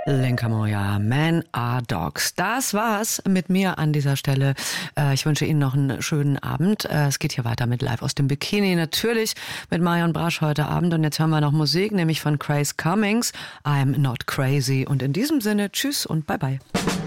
Lenka Moja, Men are Dogs. Das war's mit mir an dieser Stelle. Ich wünsche Ihnen noch einen schönen Abend. Es geht hier weiter mit Live aus dem Bikini. Natürlich mit Marion Brasch heute Abend. Und jetzt hören wir noch Musik, nämlich von Grace Cummings. I'm Not Crazy. Und in diesem Sinne, tschüss und bye bye.